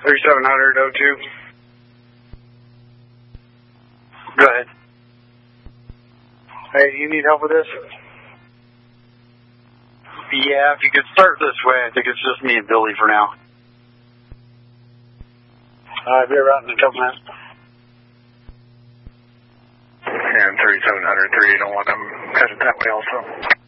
3700 02. Go ahead. Hey, do you need help with this? Yeah, if you could start this way, I think it's just me and Billy for now. Alright, be around in a couple minutes. And 3703, you don't want them headed that way also.